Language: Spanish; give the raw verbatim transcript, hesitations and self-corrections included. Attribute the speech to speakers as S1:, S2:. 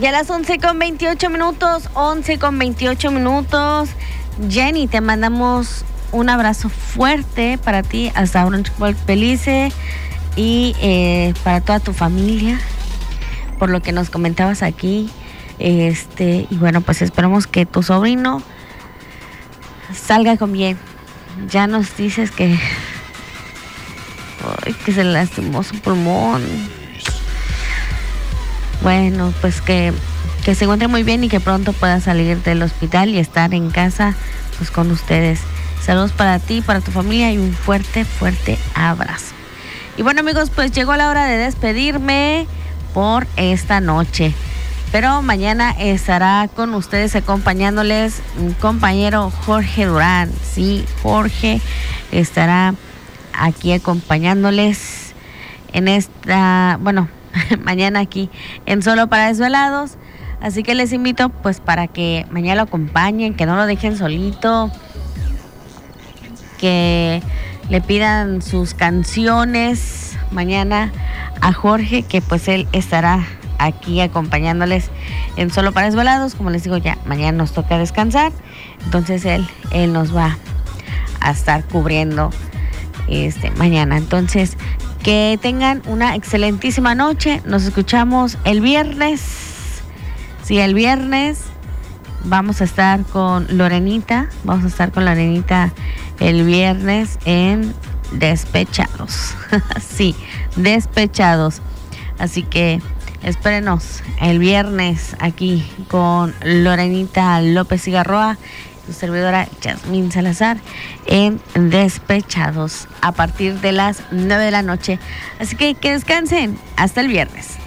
S1: Ya a las once con veintiocho minutos, once con veintiocho minutos. Jenny, te mandamos un abrazo fuerte para ti hasta Orange Walk Belice y eh, para toda tu familia, por lo que nos comentabas aquí. Este, y bueno, pues esperamos que tu sobrino salga con bien. Ya nos dices que, ay, que se le lastimó su pulmón. Bueno, pues que, que se encuentre muy bien y que pronto pueda salir del hospital y estar en casa pues con ustedes. Saludos para ti, para tu familia y un fuerte, fuerte abrazo. Y bueno, amigos, pues llegó la hora de despedirme por esta noche. Pero mañana estará con ustedes acompañándoles un compañero Jorge Durán. Sí, Jorge estará aquí acompañándoles en esta, bueno, mañana aquí en Solo para Desvelados. Así que les invito pues para que mañana lo acompañen, que no lo dejen solito, que le pidan sus canciones mañana a Jorge, que pues él estará aquí acompañándoles en Solo para Desvelados. Como les digo, ya mañana nos toca descansar, entonces él, él nos va a estar cubriendo este mañana. Entonces, que tengan una excelentísima noche. Nos escuchamos el viernes. Sí, el viernes vamos a estar con Lorenita. Vamos a estar con Lorenita el viernes en Despechados. Sí, Despechados. Así que espérenos el viernes aquí con Lorenita López Cigarroa, su servidora Yasmín Salazar, en Despechados a partir de las nueve de la noche. Así que que descansen hasta el viernes.